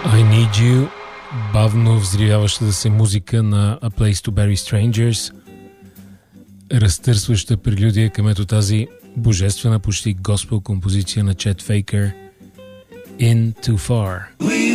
I Need You, бавно взривяващата се музика на A Place to Bury Strangers, разтърсваща прелюдия към ето тази божествена, почти госпел композиция на Чет Фейкър, In Too Far.